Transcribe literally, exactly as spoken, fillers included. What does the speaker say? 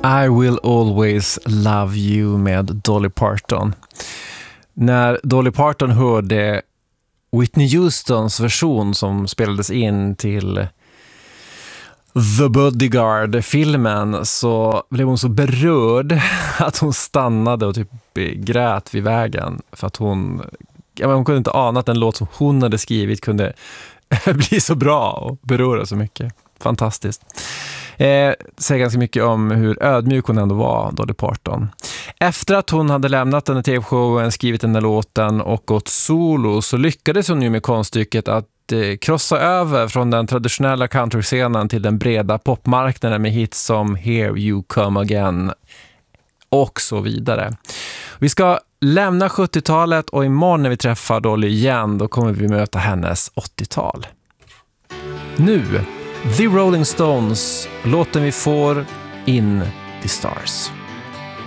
I Will Always Love You med Dolly Parton. När Dolly Parton hörde Whitney Houstons version som spelades in till The Bodyguard-filmen så blev hon så berörd att hon stannade och typ grät vid vägen för att hon, ja, men hon kunde inte ana att en låt som hon hade skrivit kunde bli så bra och beröra så mycket. Fantastiskt. Eh, säger ganska mycket om hur ödmjuk hon ändå var, Dolly Parton. Efter att hon hade lämnat den här tv-showen, skrivit den här låten och gått solo så lyckades hon ju med konststycket att eh, krossa över från den traditionella countryscenen till den breda popmarknaden med hits som Here You Come Again och så vidare. Vi ska lämna sjuttiotalet och imorgon när vi träffar Dolly igen då kommer vi möta hennes åttiotal. Nu The Rolling Stones, låten vi får In the Stars.